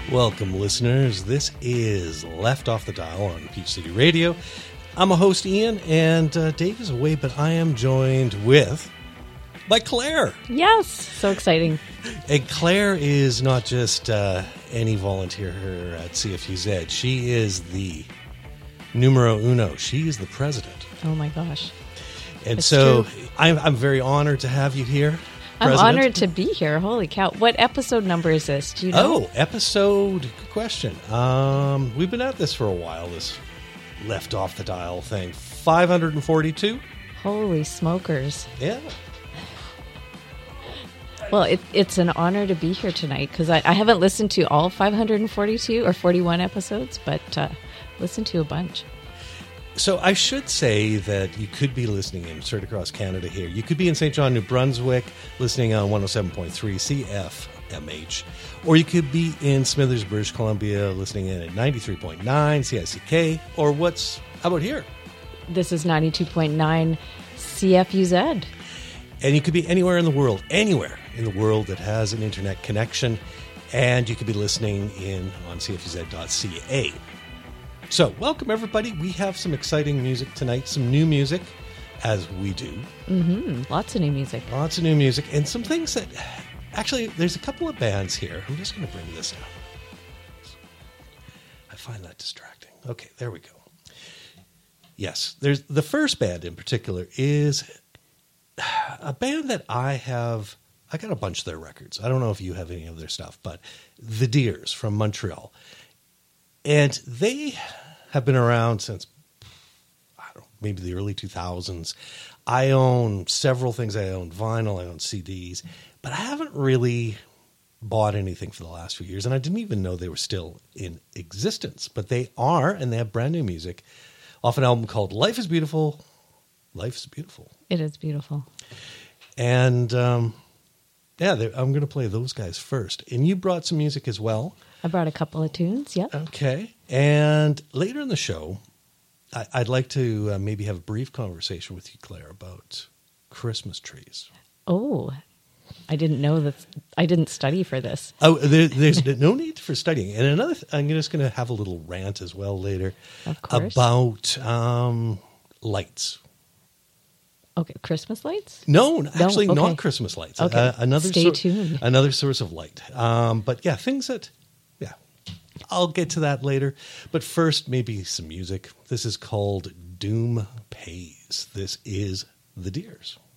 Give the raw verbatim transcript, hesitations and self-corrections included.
Welcome, listeners. This is Left Off the Dial on Peach City Radio. I'm a host, Ian, and uh, Dave is away, but I am joined with by Claire. Yes, so exciting. And Claire is not just uh, any volunteer here at C F U Z. She is the numero uno. She is the president. Oh, my gosh. And It's so true. I'm, I'm very honored to have you here. I'm President. honored to be here. Holy cow. What episode number is this? Do you know? Oh, episode, good question. Um, we've been at this for a while, this Left Off the Dial thing. five hundred forty-two? Holy smokers. Yeah. Well, it, it's an honor to be here tonight because I, I haven't listened to all five hundred forty-two or forty-one episodes, but uh, listened to a bunch. So I should say that you could be listening in straight across Canada here. You could be in Saint John, New Brunswick, listening on one oh seven point three C F M H. Or you could be in Smithers, British Columbia, listening in at ninety-three point nine C I C K. Or what's, how about here? This is ninety-two point nine C F U Z. And you could be anywhere in the world, anywhere in the world that has an internet connection. And you could be listening in on C F U Z dot C A. So, welcome everybody. We have some exciting music tonight, some new music, as we do. Mm-hmm. Lots of new music. Lots of new music, and some things that, actually, there's a couple of bands here. I'm just going to bring this out. I find that distracting. Okay, there we go. Yes, there's the first band in particular is a band that I have, I got a bunch of their records. I don't know if you have any of their stuff, but The Deers from Montreal. And they have been around since, I don't know, maybe the early two thousands. I own several things. I own vinyl, I own C Ds, but I haven't really bought anything for the last few years. And I didn't even know they were still in existence. But they are, and they have brand new music off an album called Life is Beautiful. Life is Beautiful. It is beautiful. And, um, yeah, I'm going to play those guys first. And you brought some music as well. I brought a couple of tunes, yep. Okay. And later in the show, I, I'd like to uh, maybe have a brief conversation with you, Claire, about Christmas trees. Oh, I didn't know that. I didn't study for this. Oh, there, there's no need for studying. And another, th- I'm just going to have a little rant as well later Of course. about um, lights. Okay, Christmas lights? No, actually, okay. not Christmas lights. Okay, Uh, another stay sor- tuned. Another source of light. Um, but yeah, things that, yeah, I'll get to that later. But first, maybe some music. This is called Doom Pays. This is The Deers.